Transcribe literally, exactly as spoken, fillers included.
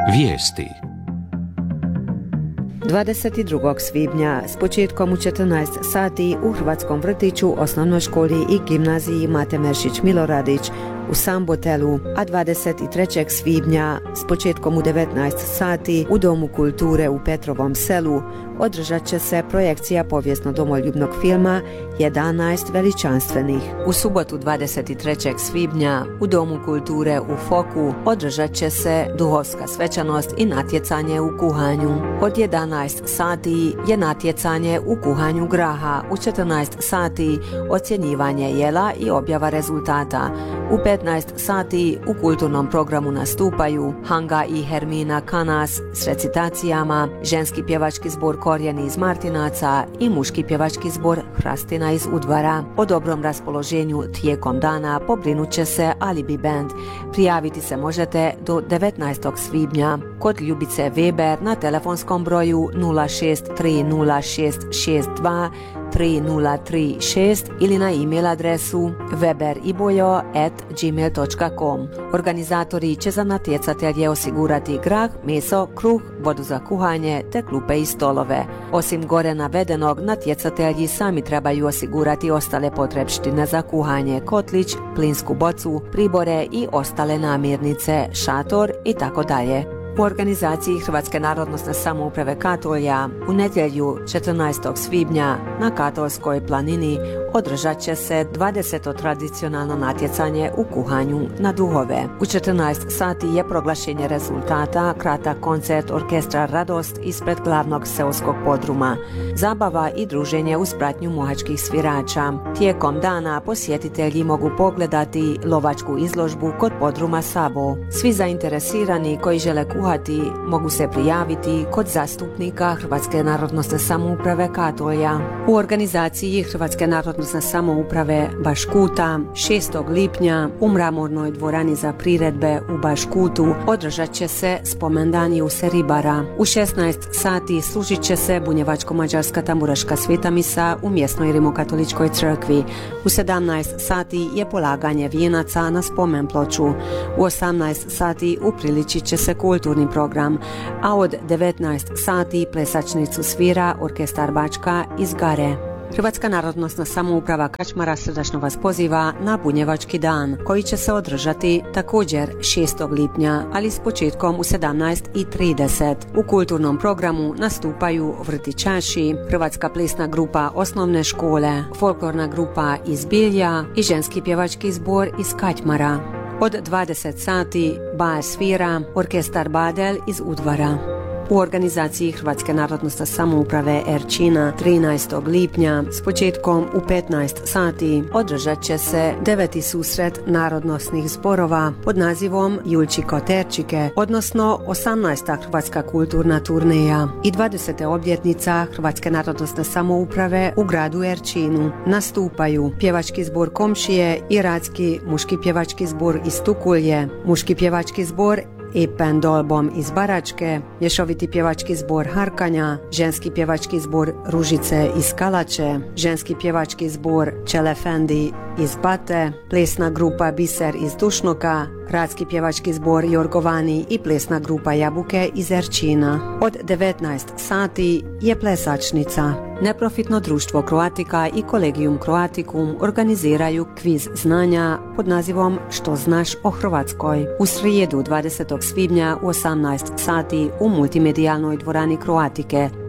Vijesti. dvadeset drugog svibnja s početkom u četrnaest sati u Hrvatskom vrtiću, osnovnoj školi i gimnaziji Mate Meršić Miloradić u Sambotelu, a dvadeset trećeg svibnja s početkom u devetnaest sati u Domu kulture u Petrovom selu održat će se projekcija povijesno-domoljubnog filma jedanaest veličanstvenih. U subotu dvadeset trećeg svibnja u Domu kulture u Foku održat će se duhovska svečanost i natjecanje u kuhanju. Od jedanaest sati je natjecanje u kuhanju graha, u četrnaest sati ocjenjivanje jela i objava rezultata. U petnaest sati u kulturnom programu nastupaju Hanga i Hermina Kanas s recitacijama, ženski pjevački zbor Korijeni iz Martinaca i muški pjevački zbor Hrastina iz Udvara. O dobrom raspoloženju tijekom dana pobrinut će se Alibi Band. Prijaviti se možete do devetnaestog svibnja kod Ljubice Weber na telefonskom broju nula šest tri nula šest šest dva tri nula tri šest ili na e-mail adresu weberibojo at gmail dot com. Organizatori će za natjecatelje osigurati grah, meso, kruh, vodu za kuhanje te klupe i stolove. Osim gore navedenog, natjecatelji sami trebaju osigurati ostale potrebštine za kuhanje: kotlić, plinsku bocu, pribore i ostale namirnice, šator i tako dalje. U organizaciji Hrvatske narodnosne samouprave Katolja u nedjelju četrnaestog svibnja na Katolskoj planini održat će se dvadeseto tradicionalno natjecanje u kuhanju na duhove. U četrnaest sati je proglašenje rezultata, kratak koncert orkestra Radost ispred glavnog seoskog podruma, zabava i druženje uz pratnju mohačkih svirača. Tijekom dana posjetitelji mogu pogledati lovačku izložbu kod podruma Sabo. Svi zainteresirani koji žele kuhati mogu se prijaviti kod zastupnika Hrvatske narodnosne samouprave Katolja. U organizaciji Hrvatske narodnosne samouprave Baškuta šestog lipnja u Mramornoj dvorani za priredbe u Baškutu održat će se spomendan Juse Ribara. U šesnaest sati služit će se bunjevačko-mađarska tamburaška sveta misa u mjesnoj rimokatoličkoj crkvi. U sedamnaest sati je polaganje vijenaca na spomen ploču. U osamnaest sati upriličit će se kulturni program, a od devetnaest sati plesačnicu svira orkestar Bačka iz Gare. Hrvatska narodnosna samouprava Kačmara srdačno vas poziva na Bunjevački dan, koji će se održati također šestog lipnja, ali s početkom u sedamnaest i trideset. U kulturnom programu nastupaju vrtićaši, Hrvatska plesna grupa osnovne škole, folklorna grupa iz Bilja i ženski pjevački zbor iz Kačmara. Od dvadeset sati Bal svira orkestar Badel iz Udvara. U organizaciji Hrvatske narodnosne samouprave Erčina trinaestog lipnja s početkom u petnaest sati održat će se deveti susret narodnosnih zborova pod nazivom Julči Koterčike, odnosno osamnaesta Hrvatska kulturna turneja i dvadeseta obljetnica Hrvatske narodnosne samouprave u gradu Erčinu. Nastupaju pjevački zbor Komšije i Radski muški pjevački zbor iz Tukulje, muški pjevački zbor Ipen Dolbom iz Baračke, mješoviti pjevački zbor Harkanja, ženski pjevački zbor Ružice iz Kalače, ženski pjevački zbor Čelefendi iz Bate, plesna grupa Biser iz Dušnoka, gradski pjevački zbor Jorgovani i plesna grupa Jabuke iz Erčina. Od devetnaest sati je plesačnica. Neprofitno društvo Croatica i Collegium Croaticum organiziraju kviz znanja pod nazivom Što znaš o Hrvatskoj. U srijedu dvadesetog svibnja u osamnaest sati u multimedijalnoj dvorani Croatike